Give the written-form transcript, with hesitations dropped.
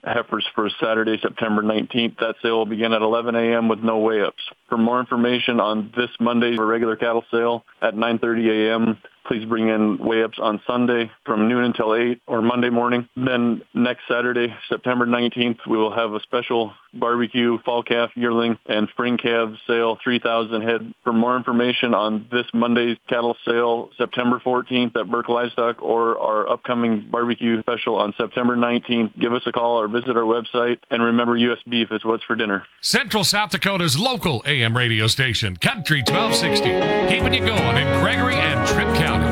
heifers for Saturday, September 19th. That sale will begin at 11 a.m. with no weigh-ups. For more information on this Monday's regular cattle sale at 9:30 a.m., please bring in weigh-ups on Sunday from noon until 8 or Monday morning. Then next Saturday, September 19th, we will have a special barbecue fall calf, yearling, and spring calf sale, 3,000 head. For more information on this Monday's cattle sale, September 14th at Burke Livestock, or our upcoming barbecue special on September 19th, give us a call or visit our website. And remember, U.S. beef is what's for dinner. Central South Dakota's local AM radio station, Country 1260, keeping you going in Gregory and Tripp County.